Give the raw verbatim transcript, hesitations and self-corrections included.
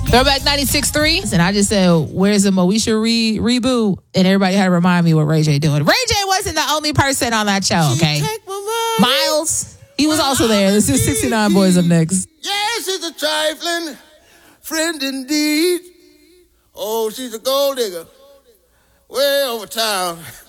Throwback ninety-six point three. And I just said, where's the Moesha re- reboot? And everybody had to remind me what Ray J doing. Ray J wasn't the only person on that show, okay? Miles, he was also there. This is sixty-nine Boys up next. Yes, it's a trifling friend indeed. Oh, she's a gold digger way over town.